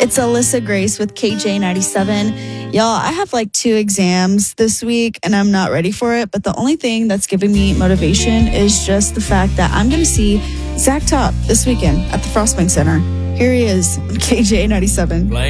It's Alyssa Grace with KJ97. Y'all, I have like 2 exams this week and I'm not ready for it. But the only thing that's giving me motivation is just the fact that I'm going to see Zach Top this weekend at the Frostbank Center. Here he is on KJ97.